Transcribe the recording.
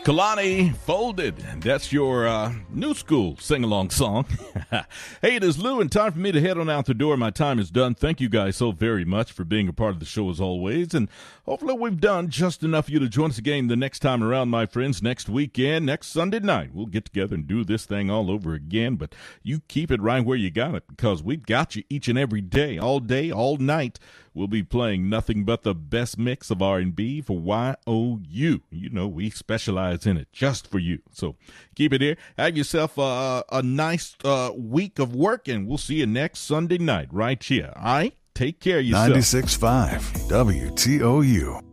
Kalani Folded. That's your new school sing-along song. Hey, it is Lou, and time for me to head on out the door. My time is done. Thank you guys so very much for being a part of the show as always, and hopefully we've done just enough for you to join us again the next time around, my friends. Next weekend, next Sunday night, we'll get together and do this thing all over again, but you keep it right where you got it, because we've got you each and every day, all night. We'll be playing nothing but the best mix of R&B for YOU. You know, we specialize in it just for you. So keep it here. Have yourself a nice week of work, and we'll see you next Sunday night right here. All right? Take care of yourself. 96.5 WTOU.